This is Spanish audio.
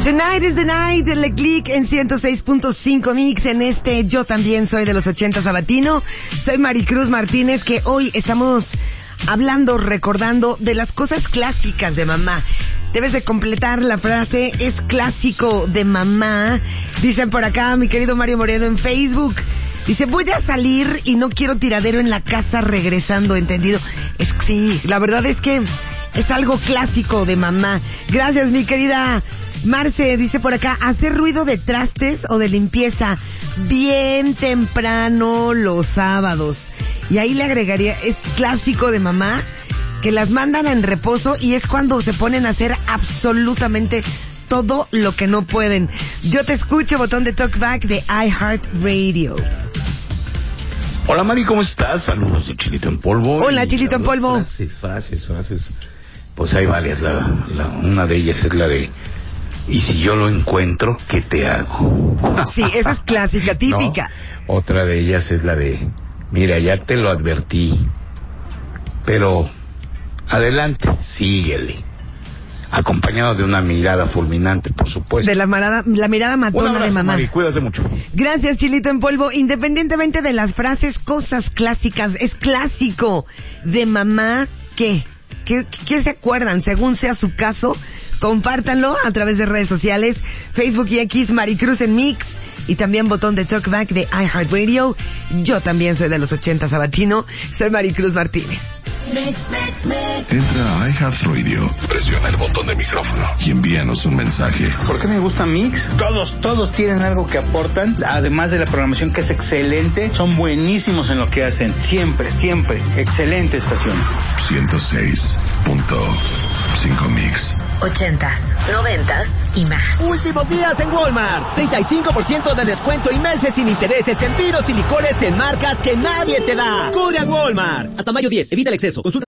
Tonight is the night, Le Click en 106.5 Mix en este Yo También Soy de los 80 sabatino. Soy Maricruz Martínez, que hoy estamos hablando, recordando de las cosas clásicas de mamá. Debes de completar la frase, es clásico de mamá. Dicen por acá, mi querido Mario Moreno en Facebook. Dice, voy a salir y no quiero tiradero en la casa regresando, ¿entendido? Sí, la verdad es que es algo clásico de mamá. Gracias, mi querida Marce. Dice por acá, hacer ruido de trastes o de limpieza bien temprano los sábados. Y ahí le agregaría, es clásico de mamá, que las mandan en reposo y es cuando se ponen a hacer absolutamente todo lo que no pueden. Yo te escucho, botón de talkback de iHeartRadio. Hola Mari, ¿cómo estás? Saludos de Chilito en Polvo. Hola, Chilito en Polvo. Frases. Pues hay varias. Una de ellas es la de, y si yo lo encuentro, ¿qué te hago? Sí, esa es clásica, típica. No, otra de ellas es la de, mira, ya te lo advertí, pero adelante, síguele. Acompañado de una mirada fulminante, por supuesto. De la mirada matona de mamá. Mari, cuídate mucho. Gracias, Chilito en Polvo. Independientemente de las frases, cosas clásicas, es clásico de mamá que... ¿Qué se acuerdan? Según sea su caso, compártanlo a través de redes sociales, Facebook y X, Maricruz en Mix, y también botón de talkback de iHeartRadio. Yo también soy de los 80 sabatino, soy Maricruz Martínez. Entra a iHeartRadio, presiona el botón de micrófono y envíanos un mensaje. ¿Por qué me gusta Mix? Todos tienen algo que aportan, además de la programación que es excelente, son buenísimos en lo que hacen, siempre, excelente estación. 106.5 Mix. 80s, 90s y más. Últimos días en Walmart. 35% de descuento y meses sin intereses en vinos y licores en marcas que nadie te da. Corre a Walmart. Hasta mayo 10. Evita el exceso. Consulta